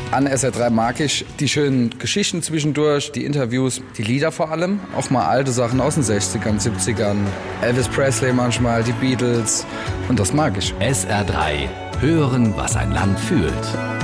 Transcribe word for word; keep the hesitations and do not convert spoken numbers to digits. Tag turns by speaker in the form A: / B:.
A: An S R drei mag ich die schönen Geschichten zwischendurch, die Interviews, die Lieder vor allem. Auch mal alte Sachen aus den sechzigern, siebzigern. Elvis Presley manchmal, die Beatles. Und das mag ich.
B: S R drei. Hören, was ein Land fühlt.